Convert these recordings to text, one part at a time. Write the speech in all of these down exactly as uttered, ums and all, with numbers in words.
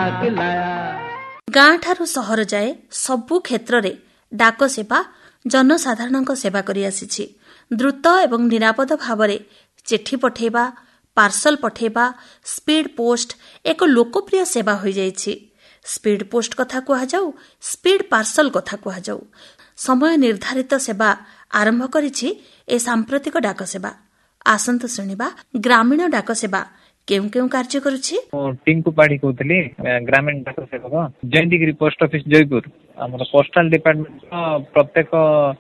ଗାଁ ଠାରୁ ସହର ଯାଏ ସବୁ କ୍ଷେତ୍ରରେ ଡାକ ସେବା ଜନସାଧାରଣଙ୍କ ସେବା କରି ଆସିଛି। ଦ୍ରୁତ ଏବଂ ନିରାପଦ ଭାବରେ ଚିଠି ପଠାଇବା, ପାର୍ସଲ ପଠାଇବା, ସ୍ପିଡ୍ ପୋଷ୍ଟ ଏକ ଲୋକପ୍ରିୟ ସେବା ହୋଇଯାଇଛି। ସ୍ପିଡ୍ ପୋଷ୍ଟ କଥା କୁହାଯାଉ, ସ୍ପିଡ୍ ପାର୍ସଲ କଥା କୁହାଯାଉ, ସମୟ ନିର୍ଦ୍ଧାରିତ ସେବା ଆରମ୍ଭ କରିଛି ଏ ସାମ୍ପ୍ରତିକ ଡାକ ସେବା। ଆସନ୍ତୁ ଶୁଣିବା ଗ୍ରାମୀଣ ଡାକ ସେବା କେଉଁ କେଉଁ କାର୍ଯ୍ୟ କରୁଛି। ଟିଙ୍କୁ ପାଢୀ କହୁଥିଲି, ଗ୍ରାମୀଣ ଡାକ ସେବକ, ଜୟନ୍ତିଗିରି ପୋଷ୍ଟ ଅଫିସ ଜୟପୁର। ଆମର ପୋଷ୍ଟାଲ ଡିପାର୍ଟମେଣ୍ଟ ପ୍ରତ୍ୟେକ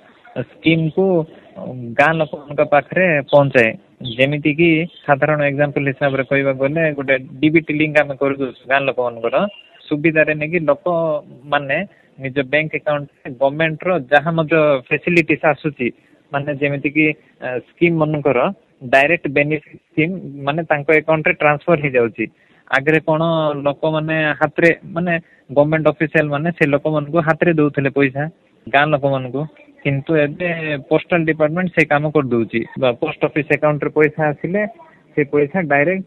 ସ୍କିମ୍ କୁ ଗାଁ ଲୋକଙ୍କ ପାଖରେ ପହଞ୍ଚାଏ। ଯେମିତି କି ସାଧାରଣ ଏକ୍ସାମ୍ପଲ ହିସାବରେ କହିବାକୁ ଗଲେ ଗୋଟେ ଡିବିଟି ଲିଙ୍କ ଆମେ କରିଦଉଛୁ ଗାଁ ଲୋକମାନଙ୍କର ସୁବିଧାରେ ନେଇକି ଲୋକ ମାନେ ନିଜ ବ୍ୟାଙ୍କ ଆକାଉଣ୍ଟରେ ଗଭର୍ଣ୍ଣମେଣ୍ଟ ର ଯାହା ମଧ୍ୟ ଫେସିଲିଟିସ୍ ଆସୁଛି, ମାନେ ଯେମିତି କି ସ୍କିମ୍ ମାନଙ୍କର ଡାଇରେକ୍ଟ ବେନିଫିଟ ସ୍କିମ୍ ମାନେ ତାଙ୍କ ଆକାଉଣ୍ଟରେ ଟ୍ରାନ୍ସଫର ହେଇଯାଉଛି। ଆଗରେ କଣ ଲୋକମାନେ ହାତରେ ମାନେ ଗଭର୍ଣ୍ଣମେଣ୍ଟ ଅଫିସିଆଲ ମାନେ ସେ ଲୋକମାନଙ୍କୁ ହାତରେ ଦଉଥିଲେ ପଇସା ଗାଁ ଲୋକମାନଙ୍କୁ, କିନ୍ତୁ ଏବେ ପୋଷ୍ଟାଲ ଡିପାର୍ଟମେଣ୍ଟ ସେ କାମ କରିଦଉଛି। ପୋଷ୍ଟ ଅଫିସ ଆକାଉଣ୍ଟରେ ପଇସା ଆସିଲେ ସେ ପଇସା ଡାଇରେକ୍ଟ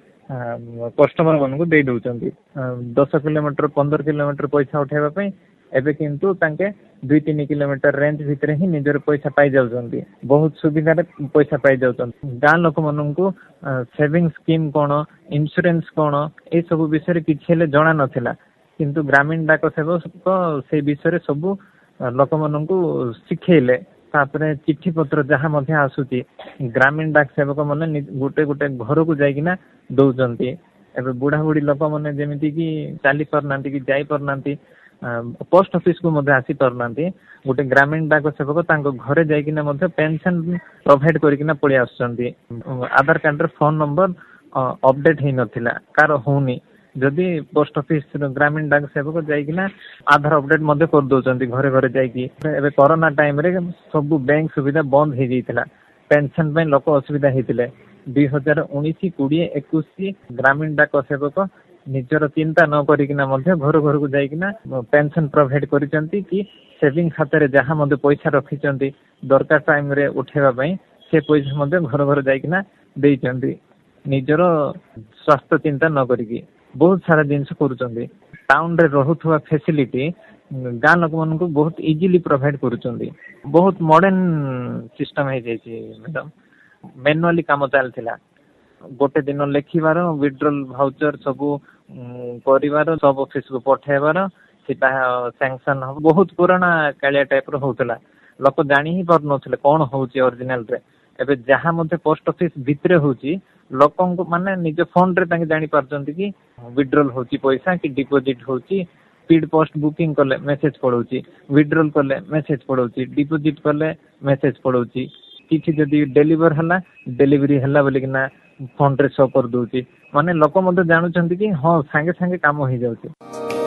କଷ୍ଟମର ମାନଙ୍କୁ ଦେଇ ଦଉଛନ୍ତି। ଦଶ କିଲୋମିଟର ପନ୍ଦର କିଲୋମିଟର ପଇସା ଉଠେଇବା ପାଇଁ ଏବେ କିନ୍ତୁ ତାଙ୍କେ ଦୁଇ ତିନି କିଲୋମିଟର ରେଞ୍ଜ ଭିତରେ ହିଁ ନିଜର ପଇସା ପାଇ ଯାଉଛନ୍ତି। ବହୁତ ସୁବିଧାରେ ପଇସା ପାଇ ଯାଉଛନ୍ତି। ଗାଁ ଲୋକମାନଙ୍କୁ ସେଭିଂ ସ୍କିମ୍ କଣ, ଇନ୍ସୁରାନ୍ସ କଣ, ଏଇ ସବୁ ବିଷୟରେ କିଛି ହେଲେ ଜଣା ନଥିଲା, କିନ୍ତୁ ଗ୍ରାମୀଣ ଡାକ ସେବକ ସେଇ ବିଷୟରେ ସବୁ ଲୋକମାନଙ୍କୁ ଶିଖେଇଲେ। ତାପରେ ଚିଠି ପତ୍ର ଯାହା ମଧ୍ୟ ଆସୁଛି ଗ୍ରାମୀଣ ଡାକ ସେବକ ମାନେ ଗୋଟେ ଗୋଟେ ଘରକୁ ଯାଇକିନା ଦଉଛନ୍ତି। ଏବେ ବୁଢା ବୁଢୀ ଲୋକମାନେ ଯେମିତି କି ଚାଲି ପାରୁନାହାନ୍ତି କି ଯାଇ ପାରୁନାହାନ୍ତି, ପୋଷ୍ଟ ଅଫିସ କୁ ମଧ୍ୟ ଆସି ପାରୁନାହାନ୍ତି, ଗୋଟେ ଗ୍ରାମୀଣ ଡାକ ସେବକ ତାଙ୍କ ଘରେ ଯାଇକିନା ମଧ୍ୟ ପେନସନ ପ୍ରୋଭାଇଡ କରିକିନା ପଳେଇ ଆସୁଛନ୍ତି। ଆଧାର କାର୍ଡରେ ଫୋନ ନମ୍ବର ଅପଡେଟ ହେଇନଥିଲା, କାର ହଉନି, ଯଦି ପୋଷ୍ଟ ଅଫିସ ଗ୍ରାମୀଣ ଡାକ ସେବକ ଯାଇକିନା ଆଧାର ଅପଡେଟ ମଧ୍ୟ କରିଦଉଛନ୍ତି ଘରେ ଘରେ ଯାଇକି। ଏବେ କରୋନା ଟାଇମ ରେ ସବୁ ବ୍ୟାଙ୍କ ସୁବିଧା ବନ୍ଦ ହେଇଯାଇଥିଲା, ପେନସନ ପାଇଁ ଲୋକ ଅସୁବିଧା ହେଇଥିଲେ। ଦୁଇ ହଜାର ଉଣେଇଶ କୋଡିଏ ଏକୋଇଶ ଗ୍ରାମୀଣ ଡାକ ସେବକ ନିଜର ଚିନ୍ତା ନ କରିକିନା ମଧ୍ୟ ଘର ଘରକୁ ଯାଇକିନା ପେନସନ ପ୍ରୋଭାଇଡ କରିଛନ୍ତି କି ସେଭିଂ ଖାତାରେ ଯାହା ମଧ୍ୟ ପଇସା ରଖିଛନ୍ତି ଦରକାର ଟାଇମ ରେ ଉଠେଇବା ପାଇଁ, ସେ ପଇସା ମଧ୍ୟ ଘର ଘର ଯାଇକିନା ଦେଇଛନ୍ତି। ନିଜର ସ୍ୱାସ୍ଥ୍ୟ ଚିନ୍ତା ନ କରିକି ବହୁତ ସାରା ଜିନିଷ କରୁଛନ୍ତି। ଟାଉନ ରେ ରହୁଥିବା ଫେସିଲିଟି ଗାଁ ଲୋକମାନଙ୍କୁ ବହୁତ ଇଜିଲି ପ୍ରୋଭାଇଡ କରୁଛନ୍ତି। ବହୁତ ମଡର୍ଣ୍ଣ ସିଷ୍ଟମ ହେଇଯାଇଛି ମ୍ୟାଡାମ। ମ୍ୟାନୁଆଲି କାମ ଚାଲିଥିଲା, ଗୋଟେ ଦିନ ଲେଖିବାର, ୱିଡ୍ରଲ ଭାଉଚର ସବୁ କରିବାର, ସବ ଅଫିସକୁ ପଠେଇବାର, ସେଟା ସାଙ୍ଗସନ ହବ। ବହୁତ ପୁରୁଣା କାଳିଆ ଟାଇପ ର ହଉଥିଲା, ଲୋକ ଜାଣି ହିଁ ପାରୁନଥିଲେ କଣ ହଉଛି ଅରିଜିନାଲ ରେ। ଏବେ ଯାହା ମଧ୍ୟ ପୋଷ୍ଟ ଅଫିସ ଭିତରେ ହଉଛି ଲୋକଙ୍କୁ ମାନେ ନିଜ ଫୋନ ରେ ତାଙ୍କେ ଜାଣି ପାରୁଛନ୍ତି କି ୱିଡ୍ରଲ ହଉଛି ପଇସା କି ଡିପୋଜିଟ ହଉଛି। ସ୍ପିଡ ପୋଷ୍ଟ ବୁକିଂ କଲେ ମେସେଜ ପଳଉଛି, ୱିଡ୍ରଲ କଲେ ମେସେଜ ପଳଉଛି, ଡିପୋଜିଟ କଲେ ମେସେଜ ପଳଉଛି। କିଛି ଯଦି ଡେଲିଭର ହେଲା, ଡେଲିଭରି ହେଲା ବୋଲିକିନା ଫୋନ ରେ ଶୋ କରିଦଉଛି। ମାନେ ଲୋକ ମଧ୍ୟ ଜାଣୁଛନ୍ତି କି ହଁ ସାଙ୍ଗେ ସାଙ୍ଗେ କାମ ହେଇଯାଉଛି।